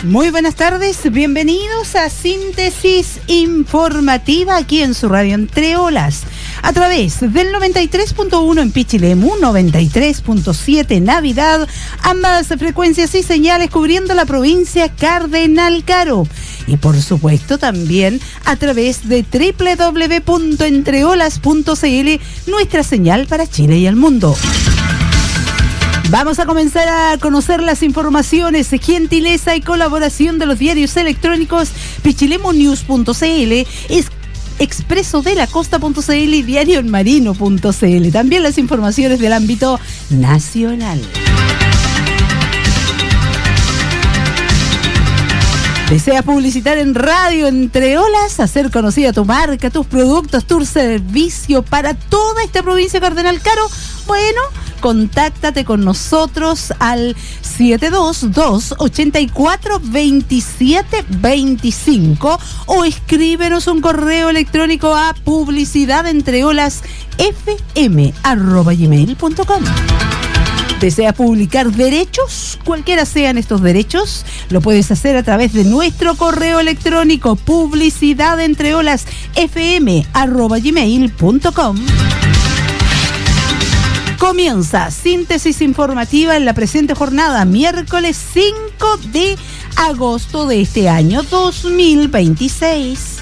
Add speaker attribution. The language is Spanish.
Speaker 1: Muy buenas tardes, bienvenidos a Síntesis Informativa aquí en su radio Entre Olas, a través del 93.1 en Pichilemu, 93.7 Navidad, ambas frecuencias y señales cubriendo la provincia Cardenal Caro. Y por supuesto también a través de www.entreolas.cl, nuestra señal para Chile y el mundo. Vamos a comenzar a conocer las informaciones, gentileza y colaboración de los diarios electrónicos pichilemonews.cl, expresodelacosta.cl y diariomarino.cl. También las informaciones del ámbito nacional. ¿Deseas publicitar en radio Entre Olas, hacer conocida tu marca, tus productos, tu servicio para toda esta provincia Cardenal Caro? Bueno, contáctate con nosotros al 722-84-2725 o escríbenos un correo electrónico a publicidadentreolasfm@gmail.com. ¿Deseas publicar derechos? Cualquiera sean estos derechos, lo puedes hacer a través de nuestro correo electrónico publicidadentreolasfm@gmail.com. Comienza Síntesis Informativa en la presente jornada, miércoles 5 de agosto de este año 2026.